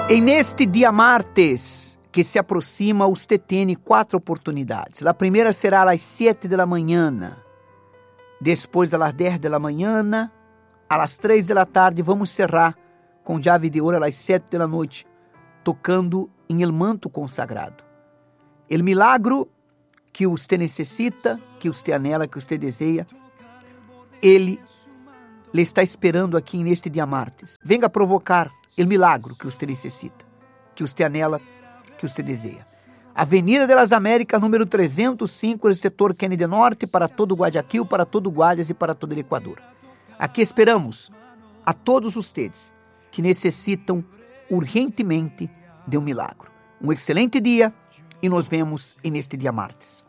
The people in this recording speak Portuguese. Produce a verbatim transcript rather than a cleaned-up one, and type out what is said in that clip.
E neste dia martes que se aproxima, você tem quatro oportunidades. A primeira será às sete da manhã, depois às dez da manhã, às três da tarde, vamos cerrar com chave de ouro às sete da noite, tocando em el manto consagrado. El milagro que você necessita, que você anela, que você deseja, ele lhe está esperando aqui neste dia martes. Venga provocar o milagro que você necessita, que você anela, que você deseja. Avenida das Américas, número trezentos e cinco, no setor Kennedy Norte, para todo o Guayaquil, para todo o Guayas e para todo o Equador. Aqui esperamos a todos vocês que necessitam urgentemente de um milagro. Um excelente dia e nos vemos neste dia martes.